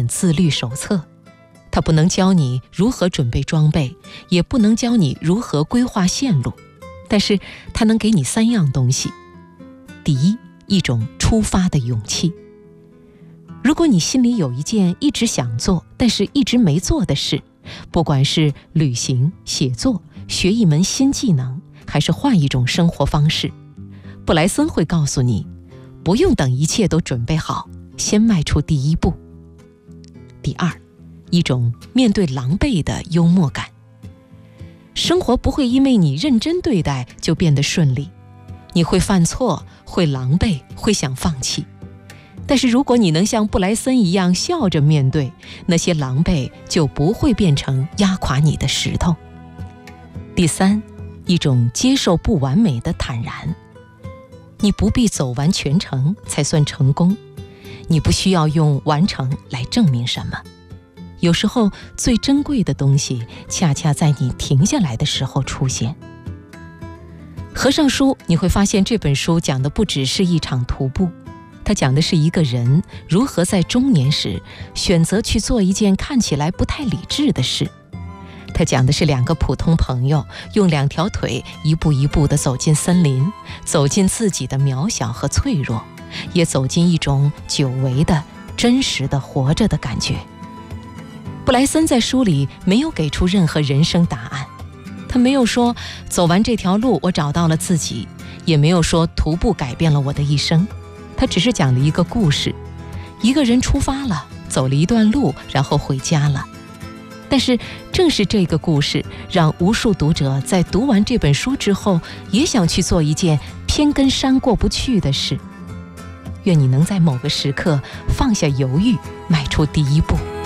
本自律手册，它不能教你如何准备装备，也不能教你如何规划线路，但是它能给你3样东西。第一，一种出发的勇气。如果你心里有一件一直想做但是一直没做的事，不管是旅行、写作、学一门新技能，还是换一种生活方式，布莱森会告诉你，不用等一切都准备好，先迈出第一步。第二，一种面对狼狈的幽默感。生活不会因为你认真对待就变得顺利，你会犯错，会狼狈，会想放弃。但是如果你能像布莱森一样笑着面对，那些狼狈就不会变成压垮你的石头。第三，一种接受不完美的坦然。你不必走完全程才算成功，你不需要用完成来证明什么。有时候最珍贵的东西恰恰在你停下来的时候出现。合上书，你会发现这本书讲的不只是一场徒步，它讲的是一个人如何在中年时选择去做一件看起来不太理智的事。它讲的是2个普通朋友用2条腿一步一步地走进森林，走进自己的渺小和脆弱，也走进一种久违的真实的活着的感觉。布莱森在书里没有给出任何人生答案，他没有说走完这条路我找到了自己，也没有说徒步改变了我的一生。他只是讲了一个故事，一个人出发了，走了一段路，然后回家了。但是正是这个故事，让无数读者在读完这本书之后，也想去做一件偏跟山过不去的事。愿你能在某个时刻放下犹豫，迈出第一步。